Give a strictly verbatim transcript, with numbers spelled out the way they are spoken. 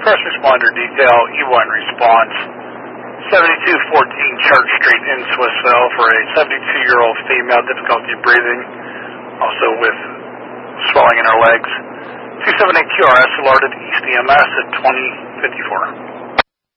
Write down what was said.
First responder detail, E one response, seventy-two fourteen Church Street in Swissvale for a seventy-two-year-old female, difficulty breathing, also with swelling in her legs. two seven eight Q R S alerted East E M S at twenty fifty-four.